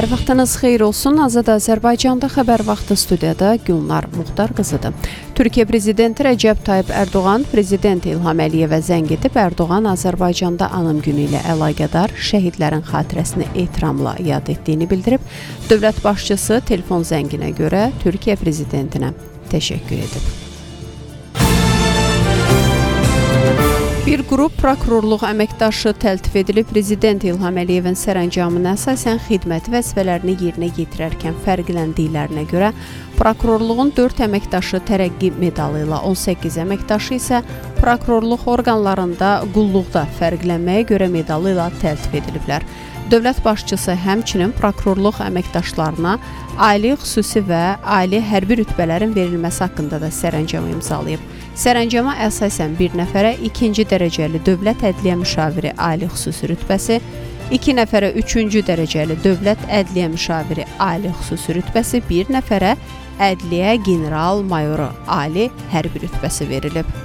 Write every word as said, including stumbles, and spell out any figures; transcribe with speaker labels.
Speaker 1: Hər vaxtınız xeyir olsun. Azad Azərbaycanda xəbər vaxtı studiyada Gülnar Muxtar qızıdır. Türkiyə Prezidenti Rəcəb Tayyip Ərdoğan, Prezident İlham Əliyevə zəng edib Ərdoğan Azərbaycanda anım günü ilə əlaqədar şəhidlərin xatirəsini ehtiramla yad etdiyini bildirib. Dövlət başçısı telefon zənginə görə Türkiyə Prezidentinə təşəkkür edib. Bir qrup prokurorluq əməkdaşı təltif edilib. Prezident İlham Əliyevin sərəncamına əsasən xidməti vəzifələrini yerinə yetirərkən fərqləndiklərinə görə prokurorluğun dörd əməkdaşı tərəqqi medalı ilə, on səkkiz əməkdaşı isə prokurorluq orqanlarında qulluqda fərqlənməyə görə medalı ilə təltif ediliblər. Dövlət başçısı həmçinin prokurorluq əməkdaşlarına ali, xüsusi və ali hərbi rütbələrin verilməsi haqqında da sərəncam imzalayıb. Sərəncama əsasən bir nəfərə ikinci dərəcəli dövlət ədliyyə müşaviri ali xüsusi rütbəsi, iki nəfərə üçüncü dərəcəli dövlət ədliyyə müşaviri ali xüsusi rütbəsi, bir nəfərə ədliyyə general mayoru ali hərbi rütbəsi verilib.